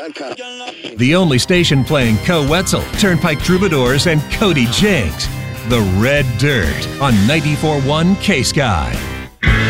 KSKY.com. The only station playing Co Wetzel, Turnpike Troubadours, and Cody Jinks. The Red Dirt on 94.1 K-Sky.